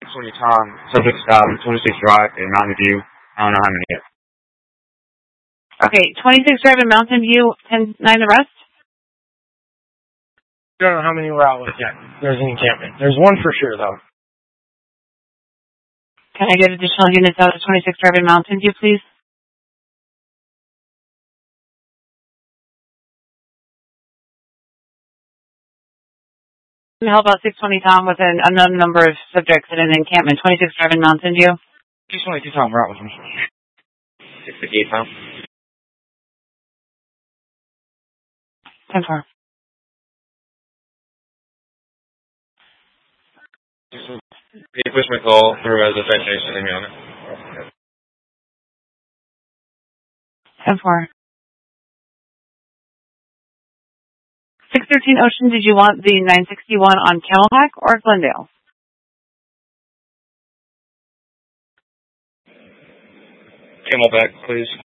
620 Tom, subject stop, 26 Drive in Mountain View. I don't know how many yet. Okay, 26 Drive in Mountain View, 10-9 arrest? Don't know how many we're out with yet. There's an encampment. There's one for sure, though. Can I get additional units out of 26 Drive in Mountain View, please? How about 620 Tom with an unknown number of subjects in an encampment, 26 Drive in Mountain View? 622 Tom, we're out with him. 658 Tom. 10-4. Can you push my call through as a citation and me on it? 10-4. 613 Ocean, did you want the 961 on Camelback or Glendale? Camelback, please.